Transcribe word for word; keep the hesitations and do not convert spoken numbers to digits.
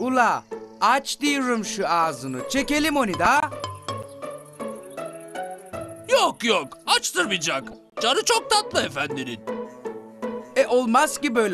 Ula aç diyorum şu ağzını. Çekelim onu da. Yok yok, açtırmayacak. Canı çok tatlı efendinin. E olmaz ki böyle.